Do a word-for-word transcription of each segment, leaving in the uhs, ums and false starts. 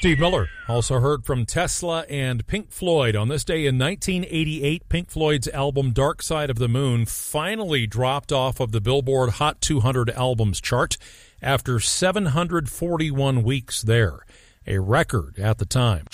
Steve Miller also heard from Tesla and Pink Floyd. On this day in nineteen eighty-eight, Pink Floyd's album Dark Side of the Moon finally dropped off of the Billboard Hot two hundred albums chart after seven hundred forty-one weeks there, a record at the time.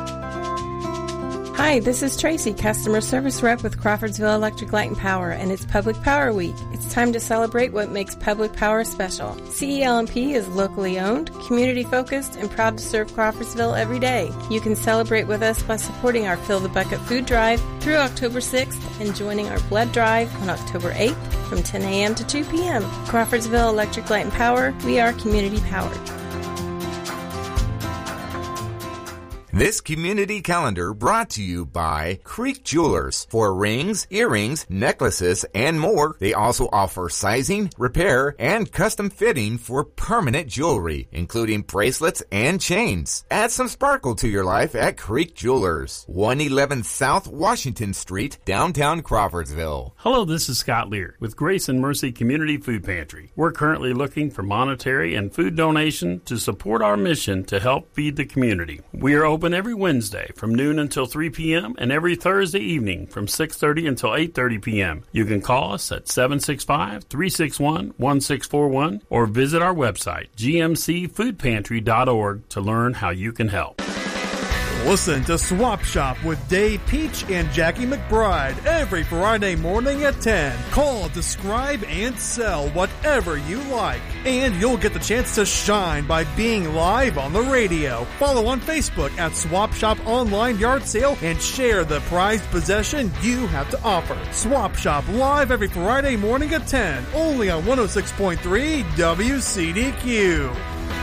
Hi, this is Tracy, customer service rep with Crawfordsville Electric Light and Power, and it's Public Power Week. It's time to celebrate what makes Public Power special. C E L and P is locally owned, community-focused, and proud to serve Crawfordsville every day. You can celebrate with us by supporting our Fill the Bucket food drive through October sixth and joining our blood drive on October eighth from ten a.m. to two p.m. Crawfordsville Electric Light and Power, we are community-powered. This community calendar brought to you by Creek Jewelers. For rings, earrings, necklaces, and more, they also offer sizing, repair, and custom fitting for permanent jewelry, including bracelets and chains. Add some sparkle to your life at Creek Jewelers, one eleven South Washington Street, downtown Crawfordsville. Hello, this is Scott Lear with Grace and Mercy Community Food Pantry. We're currently looking for monetary and food donation to support our mission to help feed the community. We are open Open every Wednesday from noon until three p.m. and every Thursday evening from six thirty until eight thirty p.m. You can call us at seven six five, three six one, one six four one or visit our website, g m c food pantry dot org, to learn how you can help. Listen to Swap Shop with Dave Peach and Jackie McBride every Friday morning at ten. Call, describe, and sell whatever you like. And you'll get the chance to shine by being live on the radio. Follow on Facebook at Swap Shop Online Yard Sale and share the prized possession you have to offer. Swap Shop live every Friday morning at ten, only on one oh six point three W C D Q.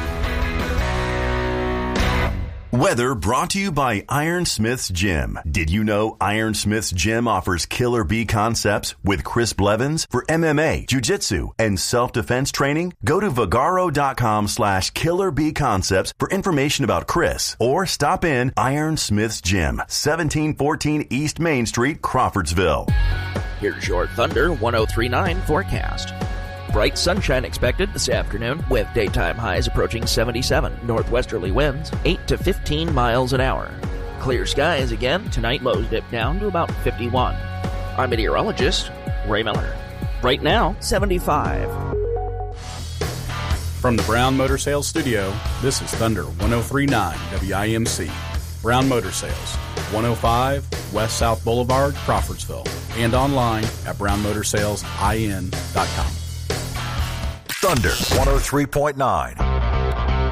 Weather brought to you by Ironsmith's Gym. Did you know Ironsmith's Gym offers Killer Bee concepts with Chris Blevins for M M A, jiu-jitsu, and self-defense training? Go to Vagaro.com slash Killer Bee concepts for information about Chris, or stop in Ironsmith's Gym, seventeen fourteen East Main Street, Crawfordsville. Here's your Thunder one oh three point nine forecast. Bright sunshine expected this afternoon with daytime highs approaching seventy-seven. Northwesterly winds eight to fifteen miles an hour. Clear skies again. Tonight lows dip down to about fifty-one. I'm meteorologist Ray Miller. Right now, seventy-five. From the Brown Motor Sales Studio, this is Thunder one oh three point nine W I M C. Brown Motor Sales, one oh five West South Boulevard, Crawfordsville, and online at brown motor sales in dot com. Thunder one oh three point nine